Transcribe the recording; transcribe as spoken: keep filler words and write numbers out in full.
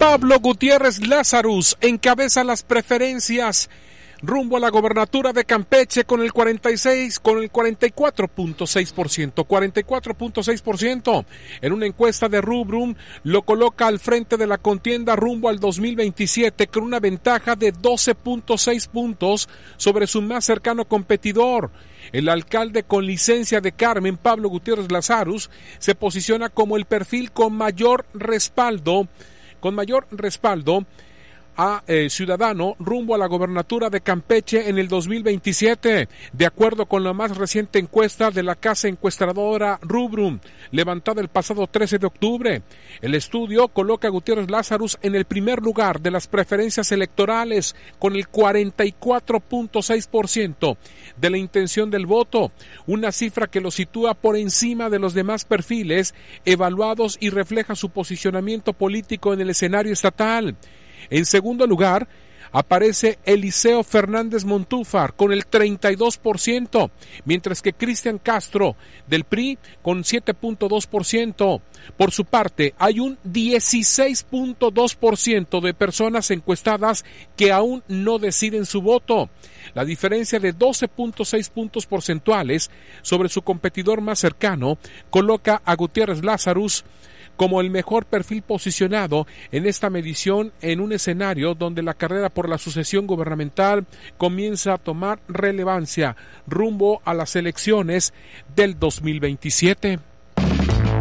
Pablo Gutiérrez Lazarus encabeza las preferencias rumbo a la gobernatura de Campeche con el cuarenta y seis, con el cuarenta y cuatro punto seis por ciento, cuarenta y cuatro punto seis por ciento. En una encuesta de Rubrum lo coloca al frente de la contienda rumbo al dos mil veintisiete con una ventaja de doce punto seis puntos sobre su más cercano competidor. El alcalde con licencia de Carmen, Pablo Gutiérrez Lazarus, se posiciona como el perfil con mayor respaldo, con mayor respaldo a eh, ciudadano rumbo a la gobernatura de Campeche en el dos mil veintisiete, de acuerdo con la más reciente encuesta de la casa encuestadora Rubrum, levantada el pasado trece de octubre. El estudio coloca a Gutiérrez Lazarus en el primer lugar de las preferencias electorales con el cuarenta y cuatro punto seis por ciento de la intención del voto, una cifra que lo sitúa por encima de los demás perfiles evaluados y refleja su posicionamiento político en el escenario estatal. En segundo lugar, aparece Eliseo Fernández Montúfar con el treinta y dos por ciento, mientras que Cristian Castro del P R I con siete punto dos por ciento. Por su parte, hay un dieciséis punto dos por ciento de personas encuestadas que aún no deciden su voto. La diferencia de doce punto seis puntos porcentuales sobre su competidor más cercano coloca a Gutiérrez Lazarus como el mejor perfil posicionado en esta medición en un escenario donde la carrera por la sucesión gubernamental comienza a tomar relevancia rumbo a las elecciones del dos mil veintisiete.